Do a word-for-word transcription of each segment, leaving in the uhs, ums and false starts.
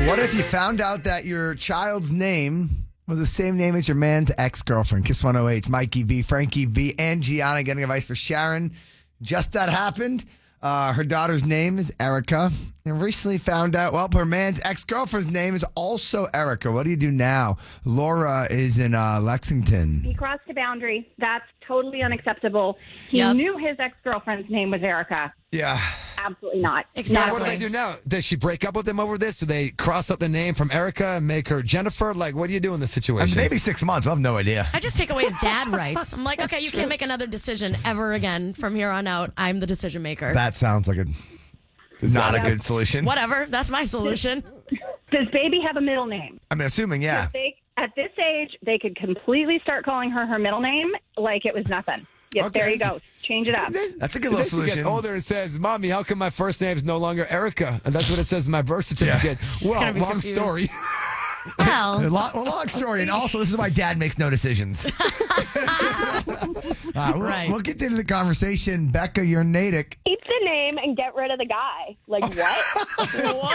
What if you found out that your child's name was the same name as your man's ex-girlfriend? Kiss one oh eight. It's Mikey V, Frankie V, and Gianna getting advice for Sharon. Just that happened. Uh, her daughter's name is Erica. And recently found out, well, her man's ex-girlfriend's name is also Erica. What do you do now? Laura is in uh, Lexington. He crossed a boundary. That's totally unacceptable. He Yep. knew his ex-girlfriend's name was Erica. Yeah. Absolutely not. Exactly. Now, what do they do now? Does she break up with him over this? Do they cross up the name from Erica and make her Jennifer? Like, what do you do in this I situation? mean, maybe six months. I have no idea. I just take away his dad rights. I'm like, okay, you can't make another decision ever again. From here on out, I'm the decision maker. That sounds like a not a good solution. Whatever. That's my solution. Does baby have a middle name? I'm assuming, yeah. They, at this age, they could completely start calling her her middle name like it was nothing. Yes, Okay. there you go. Change it up. That's a good And little then she solution. gets older and says, "Mommy, how come my first name is no longer Erica?" And that's what it says in my birth certificate. Well, gonna be long confused. story. A Well, long, a long story, and also this is why Dad makes no decisions. uh, we'll, Right. we'll get into the conversation. Becca, you're Natick. Keep the name and get rid of the guy. Like, what?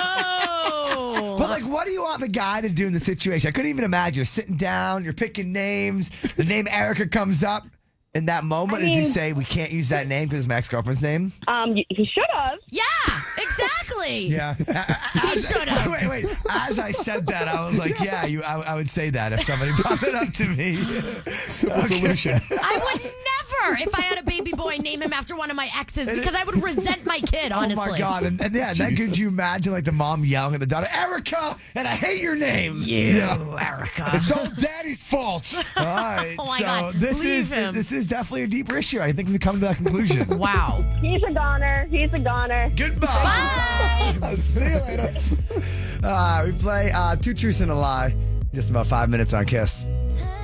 whoa. But like, what do you want the guy to do in the situation? I couldn't even imagine. You're sitting down, you're picking names. The name Erica comes up. In that moment, I does he mean- say we can't use that name because it's my ex-girlfriend's name? um, y- he should have. Yeah, exactly. Yeah. As, should've. wait, wait. As I said that, I was like, yeah, you. I, I would say that if somebody brought it up to me. Simple solution. I would never, if I had a baby boy, name him after one of my exes because I would resent my kid, honestly. Oh my God. And, and yeah, then could you imagine like the mom yelling at the daughter, Erica, and I hate your name. You, Erica. It's all Daddy's fault. All right. Oh my so God, this leave is him. this is definitely a deeper issue. I think we come to that conclusion. Wow. He's a goner. He's a goner. Goodbye. See you later. Uh, we play uh, Two Truths and a Lie. Just about five minutes on Kiss. Time